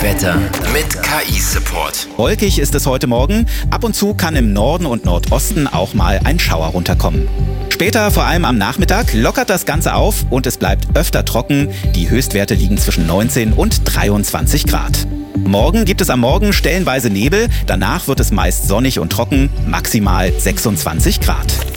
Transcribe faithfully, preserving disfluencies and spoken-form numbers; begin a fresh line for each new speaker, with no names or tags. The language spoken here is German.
Wetter mit K I-Support.
Wolkig ist es heute Morgen. Ab und zu kann im Norden und Nordosten auch mal ein Schauer runterkommen. Später, vor allem am Nachmittag, lockert das Ganze auf und es bleibt öfter trocken. Die Höchstwerte liegen zwischen neunzehn und dreiundzwanzig Grad. Morgen gibt es am Morgen stellenweise Nebel. Danach wird es meist sonnig und trocken, maximal sechsundzwanzig Grad.